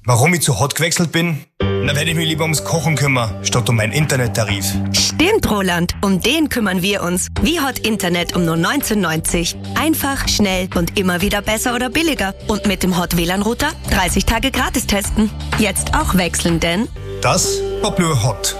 Warum ich zu Hot gewechselt bin? Da werde ich mich lieber ums Kochen kümmern, statt um meinen Internettarif. Stimmt, Roland. Um den kümmern wir uns. Wie Hot Internet um nur 19,90. Einfach, schnell und immer wieder besser oder billiger. Und mit dem Hot WLAN-Router 30 Tage gratis testen. Jetzt auch wechseln, denn Das war nur Hot.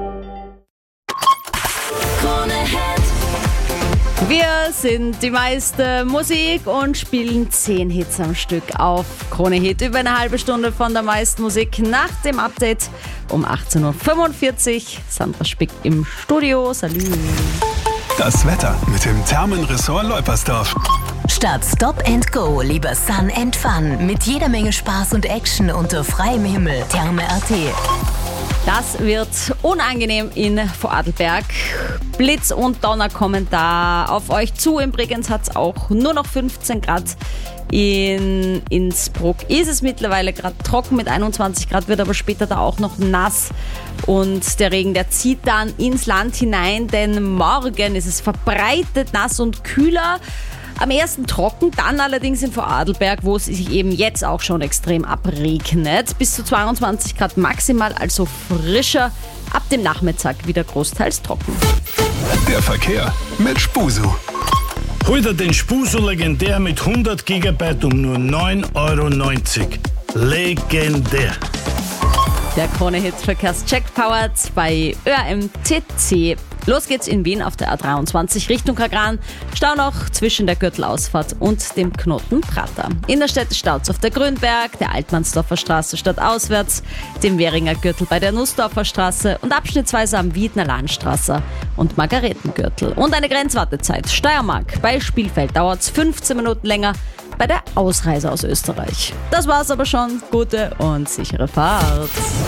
Wir sind die meiste Musik und spielen 10 Hits am Stück auf Krone Hit. Über eine halbe Stunde von der meisten Musik nach dem Update um 18.45 Uhr. Sandra Spick im Studio. Salut. Das Wetter mit dem Thermenressort Leupersdorf. Statt Stop and Go lieber Sun and Fun mit jeder Menge Spaß und Action unter freiem Himmel. Therme.at. Das wird unangenehm in Vorarlberg. Blitz und Donner kommen da auf euch zu. In Bregenz hat es auch nur noch 15 Grad. In Innsbruck ist es mittlerweile gerade trocken mit 21 Grad, wird aber später da auch noch nass. Und der Regen, der zieht dann ins Land hinein, denn morgen ist es verbreitet nass und kühler. Am ersten trocken, dann allerdings in Vorarlberg, wo es sich eben jetzt auch schon extrem abregnet. Bis zu 22 Grad maximal, also frischer. Ab dem Nachmittag wieder großteils trocken. Der Verkehr mit Spusu. Hol dir den Spusu legendär mit 100 GB um nur 9,90 €. Legendär. Der Krone-Hit Verkehrscheck powered bei ÖRMTC. Los geht's in Wien auf der A23 Richtung Kagran. Stau noch zwischen der Gürtelausfahrt und dem Knoten Prater. Innerstädte staut's auf der Grünberg, der Altmannsdorfer Straße stadtauswärts, dem Währinger Gürtel bei der Nussdorfer Straße und abschnittsweise am Wiedner Landstraße und Margaretengürtel. Und eine Grenzwartezeit. Steiermark. Bei Spielfeld dauert's 15 Minuten länger bei der Ausreise aus Österreich. Das war's aber schon. Gute und sichere Fahrt.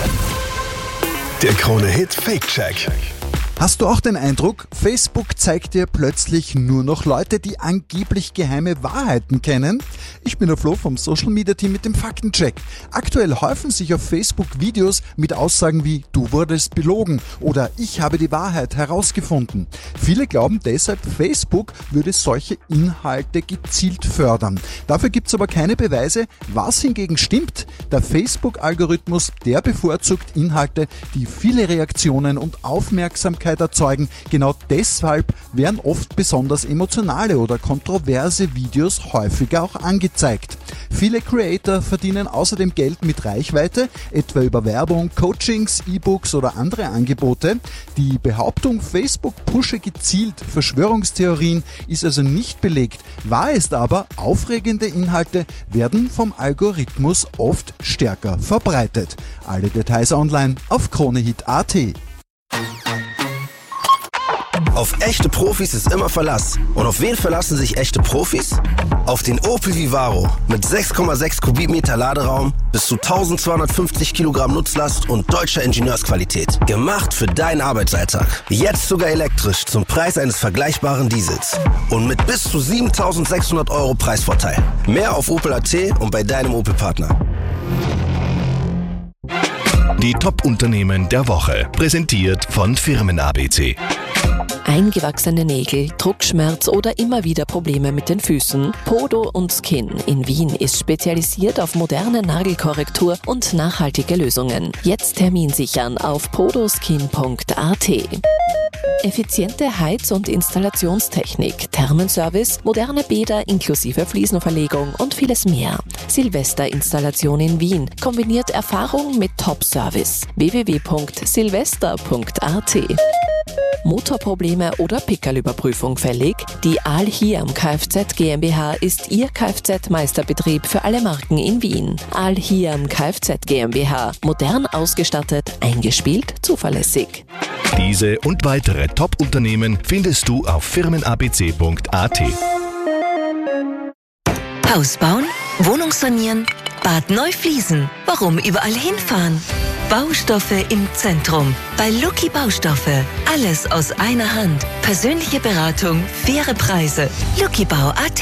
Der Krone-Hit Fake-Check. Hast du auch den Eindruck, Facebook zeigt dir plötzlich nur noch Leute, die angeblich geheime Wahrheiten kennen? Ich bin der Flo vom Social Media Team mit dem Faktencheck. Aktuell häufen sich auf Facebook Videos mit Aussagen wie "Du wurdest belogen" oder "Ich habe die Wahrheit herausgefunden". Viele glauben deshalb, Facebook würde solche Inhalte gezielt fördern. Dafür gibt's aber keine Beweise. Was hingegen stimmt: Der Facebook-Algorithmus, der bevorzugt Inhalte, die viele Reaktionen und Aufmerksamkeit erzeugen. Genau deshalb werden oft besonders emotionale oder kontroverse Videos häufiger auch angezeigt. Viele Creator verdienen außerdem Geld mit Reichweite, etwa über Werbung, Coachings, E-Books oder andere Angebote. Die Behauptung, Facebook pushe gezielt Verschwörungstheorien, ist also nicht belegt. Wahr ist aber, aufregende Inhalte werden vom Algorithmus oft stärker verbreitet. Alle Details online auf KroneHit.at. Auf echte Profis ist immer Verlass. Und auf wen verlassen sich echte Profis? Auf den Opel Vivaro mit 6,6 Kubikmeter Laderaum, bis zu 1250 Kilogramm Nutzlast und deutscher Ingenieursqualität. Gemacht für deinen Arbeitsalltag. Jetzt sogar elektrisch zum Preis eines vergleichbaren Diesels. Und mit bis zu 7.600 € Preisvorteil. Mehr auf Opel.at und bei deinem Opel-Partner. Die Top-Unternehmen der Woche, präsentiert von Firmen-ABC. Eingewachsene Nägel, Druckschmerz oder immer wieder Probleme mit den Füßen? Podo & Skin in Wien ist spezialisiert auf moderne Nagelkorrektur und nachhaltige Lösungen. Jetzt Termin sichern auf podoskin.at. Effiziente Heiz- und Installationstechnik, Thermenservice, moderne Bäder inklusive Fliesenverlegung und vieles mehr. Silvester-Installation in Wien kombiniert Erfahrung mit Top-Service. www.silvester.at. Motorprobleme oder Pickerlüberprüfung fällig? Die Al-Hiam Kfz GmbH ist Ihr Kfz-Meisterbetrieb für alle Marken in Wien. Al-Hiam Kfz GmbH. Modern ausgestattet, eingespielt, zuverlässig. Diese und weitere Top-Unternehmen findest du auf firmenabc.at. Haus bauen, Wohnung sanieren, Bad neu fließen. Warum überall hinfahren? Baustoffe im Zentrum. Bei Lucky Baustoffe. Alles aus einer Hand. Persönliche Beratung, faire Preise. luckybau.at.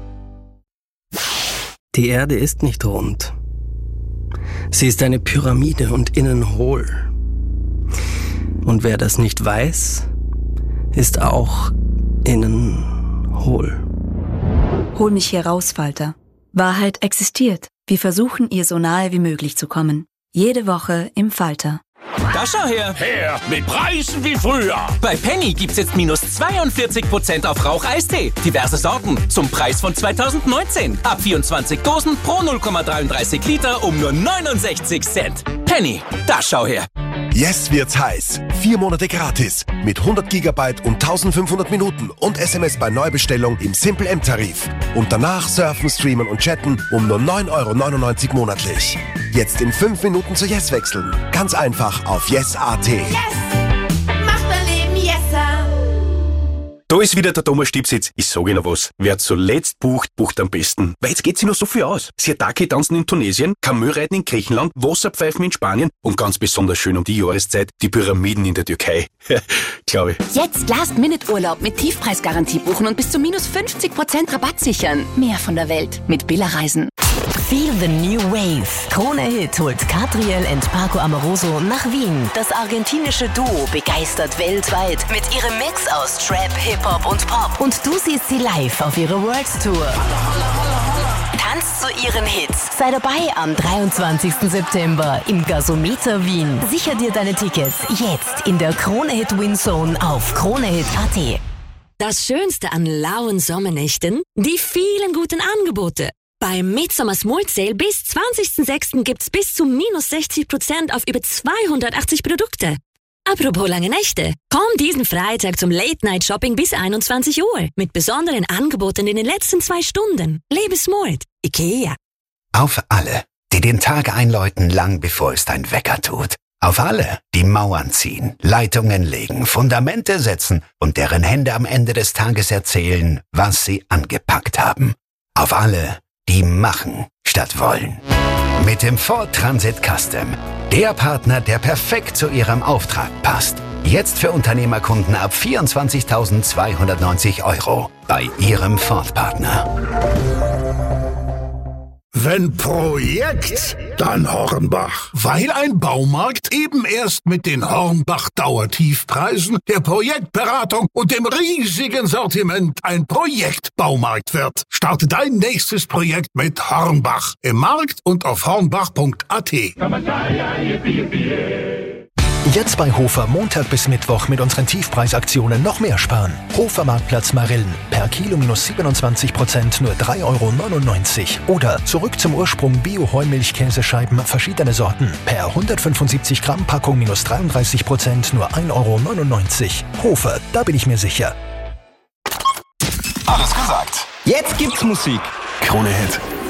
Die Erde ist nicht rund. Sie ist eine Pyramide und innen hohl. Und wer das nicht weiß, ist auch innen hohl. Hol mich hier raus, Walter. Wahrheit existiert. Wir versuchen, ihr so nahe wie möglich zu kommen. Jede Woche im Falter. Da schau her! Her, mit Preisen wie früher! Bei Penny gibt's jetzt minus 42% auf Rauch-Eistee. Diverse Sorten zum Preis von 2019. Ab 24 Dosen pro 0,33 Liter um nur 69 Cent. Penny, da schau her! Jetzt wird's heiß. 4 Monate gratis. Mit 100 GB und 1500 Minuten und SMS bei Neubestellung im Simple M-Tarif. Und danach surfen, streamen und chatten um nur 9,99 € monatlich. Jetzt in 5 Minuten zu Yes wechseln. Ganz einfach auf yes.at. Yes! Macht mein Leben yesser! Da ist wieder der Thomas Stipsitz. Ich sage Ihnen was. Wer zuletzt bucht, bucht am besten. Weil jetzt geht sich noch so viel aus. Siataki tanzen in Tunesien, Kamelreiten in Griechenland, Wasserpfeifen in Spanien und ganz besonders schön um die Jahreszeit die Pyramiden in der Türkei. Glaube ich. Jetzt Last-Minute-Urlaub mit Tiefpreisgarantie buchen und bis zu minus 50% Rabatt sichern. Mehr von der Welt mit Billa Reisen. Feel the new wave. Krone Hit holt Catriel und Paco Amoroso nach Wien. Das argentinische Duo begeistert weltweit mit ihrem Mix aus Trap, Hip-Hop und Pop. Und du siehst sie live auf ihrer World Tour. Tanzt zu ihren Hits. Sei dabei am 23. September im Gasometer Wien. Sicher dir deine Tickets jetzt in der Krone Hit Win Zone auf kronehit.at. Das Schönste an lauen Sommernächten? Die vielen guten Angebote. Beim Midsummer Small Sale bis 20.06. gibt's bis zu minus 60% auf über 280 Produkte. Apropos lange Nächte. Komm diesen Freitag zum Late-Night-Shopping bis 21 Uhr mit besonderen Angeboten in den letzten 2 Stunden. Lebe smart. IKEA. Auf alle, die den Tag einläuten, lang bevor es dein Wecker tut. Auf alle, die Mauern ziehen, Leitungen legen, Fundamente setzen und deren Hände am Ende des Tages erzählen, was sie angepackt haben. Auf alle, die machen statt wollen. Mit dem Ford Transit Custom. Der Partner, der perfekt zu Ihrem Auftrag passt. Jetzt für Unternehmerkunden ab 24.290 € bei Ihrem Ford-Partner. Wenn Projekt, dann Hornbach. Weil ein Baumarkt eben erst mit den Hornbach-Dauertiefpreisen, der Projektberatung und dem riesigen Sortiment ein Projektbaumarkt wird. Starte dein nächstes Projekt mit Hornbach. Im Markt und auf hornbach.at. Jetzt bei Hofer Montag bis Mittwoch mit unseren Tiefpreisaktionen noch mehr sparen. Hofer Marktplatz Marillen. Per Kilo minus 27%, nur 3,99 €. Oder zurück zum Ursprung Bio-Heumilchkäsescheiben, verschiedene Sorten. Per 175 Gramm Packung minus 33%, nur 1,99 €. Hofer, da bin ich mir sicher. Alles gesagt. Jetzt gibt's Musik. Krone Hit.